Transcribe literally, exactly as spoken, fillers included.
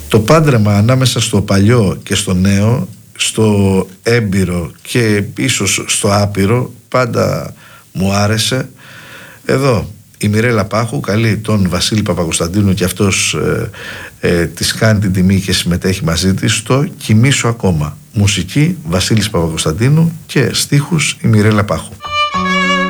Το πάντρεμα ανάμεσα στο παλιό και στο νέο, στο έμπειρο και ίσως στο άπειρο, πάντα μου άρεσε. Εδώ η Μιρέλα Πάχου καλεί τον Βασίλη Παπακοσταντίνου και αυτός ε, ε, της κάνει την τιμή και συμμετέχει μαζί της στο «Κοιμήσου ακόμα». Μουσική Βασίλης Παπακοσταντίνου και στίχους η Μιρέλα Πάχου.